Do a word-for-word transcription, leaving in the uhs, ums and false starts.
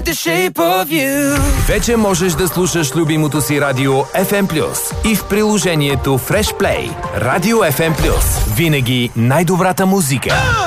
the shape of you. Вече можеш да слушаш любимото си радио еф ем плюс и в приложението Fresh Play. Радио еф ем плюс. Винаги най-добрата музика.